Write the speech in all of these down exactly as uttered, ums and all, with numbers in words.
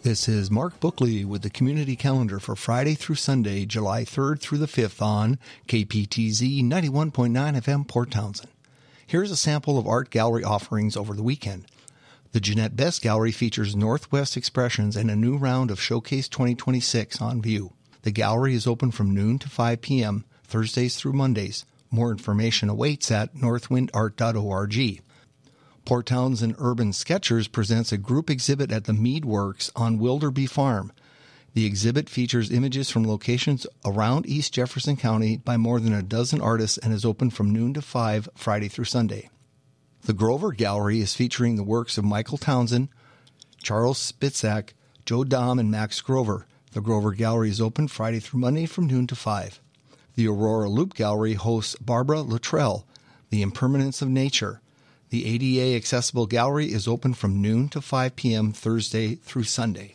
This is Mark Bookley with the Community Calendar for Friday through Sunday, July third through the fifth on K P T Z ninety-one point nine F M Port Townsend. Here's a sample of art gallery offerings over the weekend. The Jeanette Best Gallery features Northwest Expressions and a new round of Showcase twenty twenty-six on view. The gallery is open from noon to five p.m., Thursdays through Mondays. More information awaits at northwind art dot org. Port Townsend Urban Sketchers presents a group exhibit at the Mead Works on Wilderby Farm. The exhibit features images from locations around East Jefferson County by more than a dozen artists and is open from noon to five, Friday through Sunday. The Grover Gallery is featuring the works of Michael Townsend, Charles Spitzak, Joe Dahm, and Max Grover. The Grover Gallery is open Friday through Monday from noon to five. The Aurora Loop Gallery hosts Barbara Luttrell, The Impermanence of Nature. The A D A Accessible Gallery is open from noon to five p.m. Thursday through Sunday.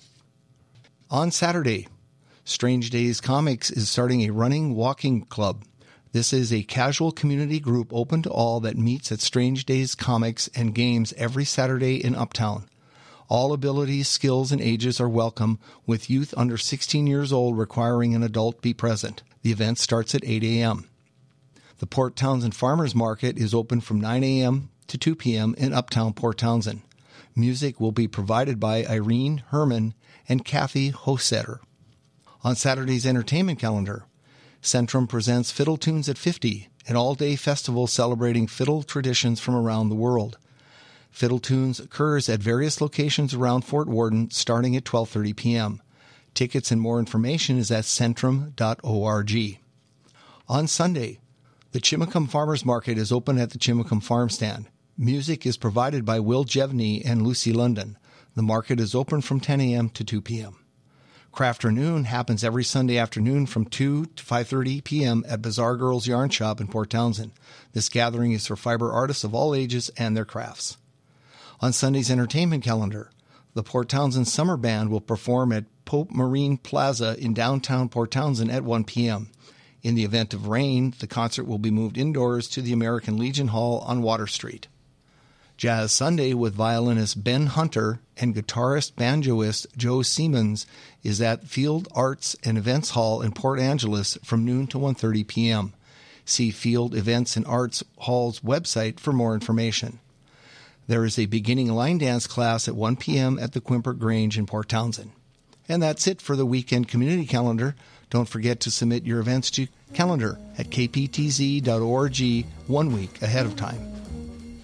On Saturday, Strange Days Comics is starting a running walking club. This is a casual community group open to all that meets at Strange Days Comics and Games every Saturday in Uptown. All abilities, skills, and ages are welcome, with youth under sixteen years old requiring an adult be present. The event starts at eight a.m. The Port Townsend Farmers Market is open from nine a.m. to two p.m. in Uptown Port Townsend. Music will be provided by Irene Herman and Kathy Hosetter. On Saturday's entertainment calendar, Centrum presents Fiddle Tunes at fifty, an all-day festival celebrating fiddle traditions from around the world. Fiddle Tunes occurs at various locations around Fort Worden starting at twelve thirty p.m. Tickets and more information is at centrum dot org. On Sunday, the Chimacum Farmers Market is open at the Chimacum Farm Stand. Music is provided by Will Jevney and Lucy London. The market is open from ten a.m. to two p.m. Crafternoon happens every Sunday afternoon from two to five thirty p.m. at Bazaar Girls Yarn Shop in Port Townsend. This gathering is for fiber artists of all ages and their crafts. On Sunday's entertainment calendar, the Port Townsend Summer Band will perform at Pope Marine Plaza in downtown Port Townsend at one p.m. In the event of rain, the concert will be moved indoors to the American Legion Hall on Water Street. Jazz Sunday with violinist Ben Hunter and guitarist banjoist Joe Siemens is at Field Arts and Events Hall in Port Angeles from noon to one thirty p.m. See Field Events and Arts Hall's website for more information. There is a beginning line dance class at one p.m. at the Quimper Grange in Port Townsend. And that's it for the weekend community calendar. Don't forget to submit your events to calendar at k p t z dot org one week ahead of time.